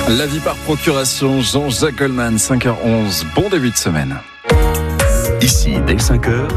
La vie par procuration, Jean-Jacques Goldman, 5h11. Bon début de semaine. Ici, dès 5h,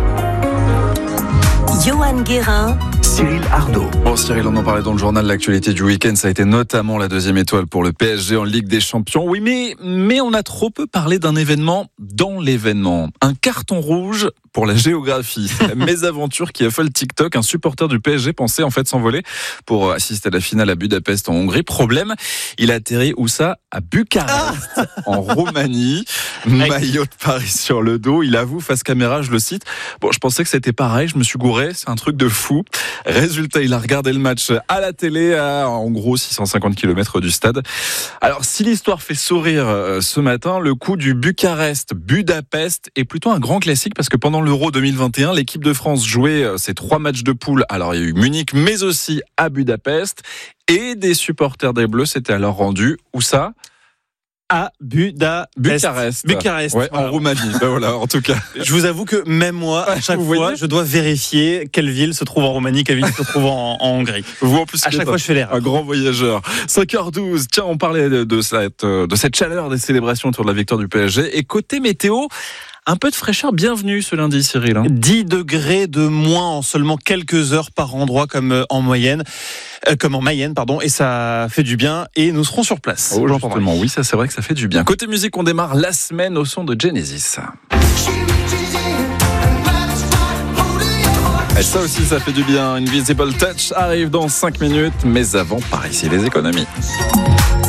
Johan Guérin, Cyril Ardo. Bon Cyril, on en parlait dans le journal. L'actualité du week-end, ça a été notamment la deuxième étoile pour le PSG en Ligue des Champions. Oui, mais on a trop peu parlé d'un événement dans l'événement. Un carton rouge pour la géographie. C'est la mésaventure qui a fait le TikTok. Un supporter du PSG pensait en fait s'envoler pour assister à la finale à Budapest en Hongrie. Problème, il a atterri où ça ? À Bucarest, en Roumanie. Maillot de Paris sur le dos. Il avoue face caméra, je le cite. Bon, je pensais que c'était pareil, je me suis gouré, c'est un truc de fou. Résultat, il a regardé le match à la télé, à en gros 650 km du stade. Alors, si l'histoire fait sourire ce matin, le coup du Bucarest-Budapest est plutôt un grand classique parce que pendant l'Euro 2021, l'équipe de France jouait ses 3 matchs de poule. Alors, il y a eu Munich, mais aussi à Budapest. Et des supporters des Bleus s'étaient alors rendus, où ça ? À Bucarest. Ouais, voilà. En Roumanie. Ben voilà, en tout cas. Je vous avoue que même moi, à chaque fois, je dois vérifier quelle ville se trouve en Roumanie, quelle ville se trouve en Hongrie. Vous, en plus, à chaque fois, je fais l'erreur. Un grand voyageur. 5h12. Tiens, on parlait de cette chaleur des célébrations autour de la victoire du PSG. Et côté météo, un peu de fraîcheur, bienvenue ce lundi, Cyril. 10 degrés de moins en seulement quelques heures par endroit, comme en Mayenne, et ça fait du bien. Et nous serons sur place. Oh, justement, oui, ça c'est vrai que ça fait du bien. Côté musique, on démarre la semaine au son de Genesis. Et ça aussi, ça fait du bien. Invisible Touch arrive dans 5 minutes, mais avant, par ici, les économies.